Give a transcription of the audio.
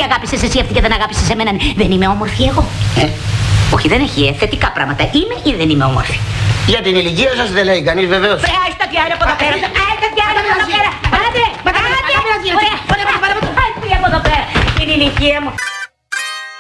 αγάπησες εσύ αυτή και δεν αγάπησες εμένα? Δεν είμαι όμορφη εγώ? Όχι, δεν έχει θετικά πράγματα. Είμαι ή δεν είμαι όμορφη? Για την ηλικία σας δεν λέει κανείς βεβαίως. Άστα τι άλλο από εδώ πέρα. Άστα τι άλλο από εδώ πέρα. Άντε, άντε. Ωραία, από εδώ πέρα. Την ηλικία μου.